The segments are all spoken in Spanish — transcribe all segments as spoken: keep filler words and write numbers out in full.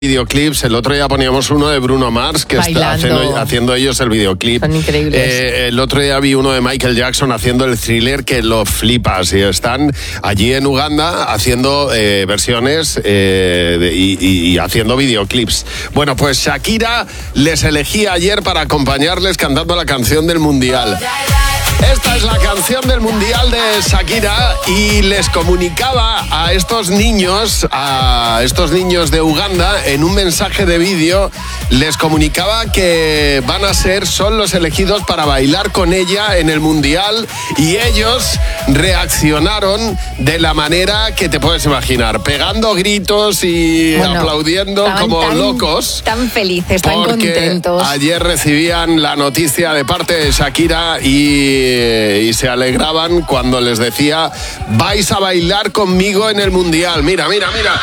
Videoclips, el otro día poníamos uno de Bruno Mars que Bailando. está haciendo, haciendo ellos el videoclip. Son increíbles. Eh, el otro día vi uno de Michael Jackson haciendo el Thriller que lo flipas y están allí en Uganda haciendo eh, versiones eh, de, y, y, y haciendo videoclips. Bueno, pues Shakira les elegía ayer para acompañarles cantando la canción del Mundial. Esta es la canción del Mundial de Shakira y les comunicaba a estos niños, a estos niños de Uganda, en un mensaje de vídeo, les comunicaba que van a ser, son los elegidos para bailar con ella en el Mundial y ellos reaccionaron de la manera que te puedes imaginar, pegando gritos y bueno, aplaudiendo como tan, locos. Tan felices, tan porque contentos. Ayer recibían la noticia de parte de Shakira y y se alegraban cuando les decía: vais a bailar conmigo en el Mundial. Mira, mira, mira.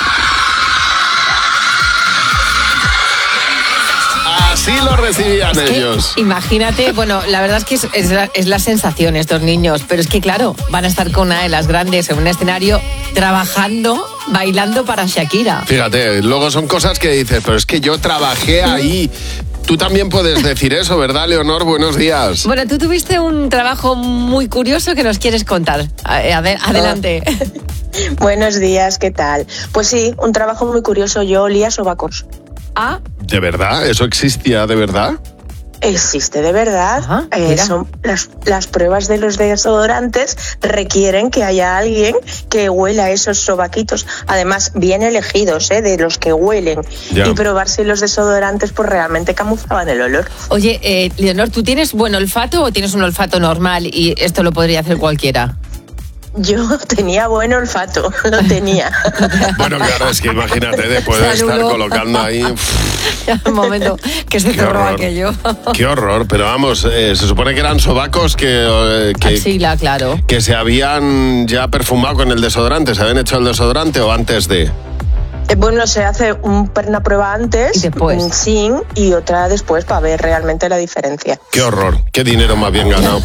Así lo recibían es ellos. Que, imagínate, bueno, la verdad es que es, es, la, es la sensación estos niños, pero es que claro, van a estar con una de las grandes en un escenario trabajando, bailando para Shakira. Fíjate, luego son cosas que dices, pero es que yo trabajé ahí. Tú también puedes decir eso, ¿verdad, Leonor? Buenos días. Bueno, tú tuviste un trabajo muy curioso que nos quieres contar. Adelante. Oh. Buenos días, ¿qué tal? Pues sí, un trabajo muy curioso. Yo olía sobacos. ¿Ah? ¿De verdad? ¿Eso existía de verdad? Existe de verdad. Ajá, eh, son las, las pruebas de los desodorantes requieren que haya alguien que huela esos sobaquitos, además bien elegidos, ¿eh? De los que huelen, ya. Y probar si los desodorantes pues realmente camuflaban el olor. Oye, eh, Leonor, ¿tú tienes buen olfato o tienes un olfato normal y esto lo podría hacer cualquiera? Yo tenía buen olfato, lo tenía. Bueno, claro, es que imagínate, después de estar colocando ahí... Un momento, que se cerró aquello. Qué horror, pero vamos, eh, se supone que eran sobacos que... Eh, que Axila, claro. Que se habían ya perfumado con el desodorante, ¿se habían hecho el desodorante o antes de...? Bueno, se hace un, una prueba antes, ¿Y después? sin, y otra después para ver realmente la diferencia. Qué horror, qué dinero más bien ganado.